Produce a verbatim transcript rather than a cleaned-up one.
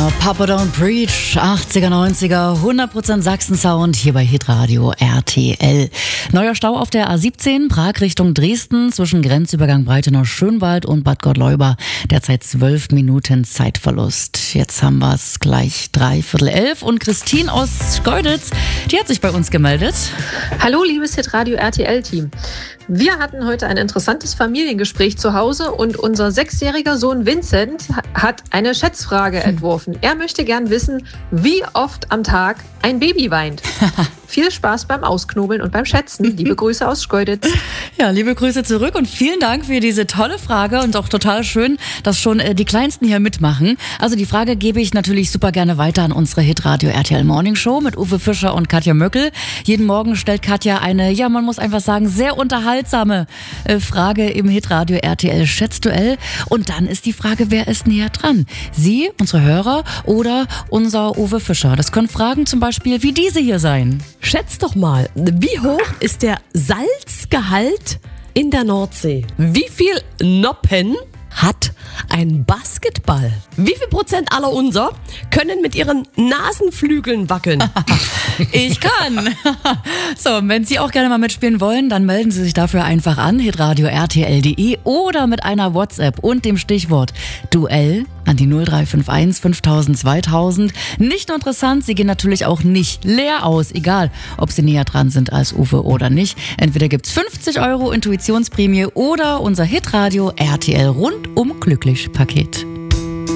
Ja, Papa Don't Preach, achtziger, neunziger, hundert Prozent Sachsen-Sound hier bei Hitradio R T L. Neuer Stau auf der A siebzehn, Prag Richtung Dresden, zwischen Grenzübergang Breitenau-Schönwald und Bad Gottleuba. Derzeit zwölf Minuten Zeitverlust. Jetzt haben wir es gleich dreiviertel elf und Christine aus Schkeuditz, die hat sich bei uns gemeldet. Hallo, liebes Hitradio R T L-Team. Wir hatten heute ein interessantes Familiengespräch zu Hause und unser sechsjähriger Sohn Vincent hat eine Schätzfrage entworfen. Er möchte gern wissen, wie oft am Tag ein Baby weint. Viel Spaß beim Ausknobeln und beim Schätzen. Liebe Grüße aus Schkeuditz. Ja, liebe Grüße zurück und vielen Dank für diese tolle Frage und auch total schön, dass schon äh, die Kleinsten hier mitmachen. Also die Frage gebe ich natürlich super gerne weiter an unsere Hitradio R T L Morning Show mit Uwe Fischer und Katja Möckel. Jeden Morgen stellt Katja eine, ja man muss einfach sagen, sehr unterhaltsame äh, Frage im Hitradio R T L Schätzduell. Und dann ist die Frage, wer ist näher dran? Sie, unsere Hörer oder unser Uwe Fischer? Das können Fragen zum Beispiel wie diese hier sein. Schätzt doch mal, wie hoch ist der Salzgehalt in der Nordsee? Wie viel Noppen hat ein Basketball? Wie viel Prozent aller unser können mit ihren Nasenflügeln wackeln? Ich kann. So, wenn Sie auch gerne mal mitspielen wollen, dann melden Sie sich dafür einfach an, hitradio punkt r t l punkt d e oder mit einer WhatsApp und dem Stichwort Duell an die null drei fünf eins fünftausend zweitausend. Nicht nur interessant, Sie gehen natürlich auch nicht leer aus, egal ob Sie näher dran sind als Uwe oder nicht. Entweder gibt's fünfzig Euro Intuitionsprämie oder unser Hitradio R T L rundum glücklich Paket.